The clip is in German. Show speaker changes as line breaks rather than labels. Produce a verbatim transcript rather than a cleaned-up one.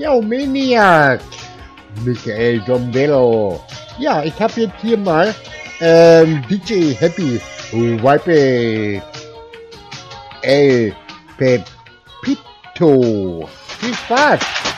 Yo, Maniac! Michael Dombello. Ja, ich habe jetzt hier mal ähm, D J Happy Vibe El Pepito. Viel Spaß!